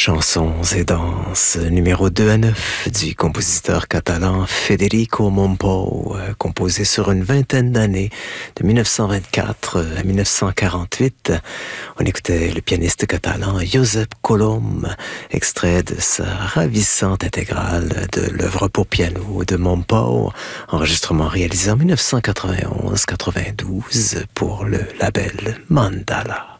Chansons et danses, numéro 2 à 9 du compositeur catalan Federico Mompou, composé sur une vingtaine d'années, de 1924 à 1948. On écoutait le pianiste catalan Josep Colom, extrait de sa ravissante intégrale de l'œuvre pour piano de Mompou, enregistrement réalisé en 1991-92 pour le label Mandala.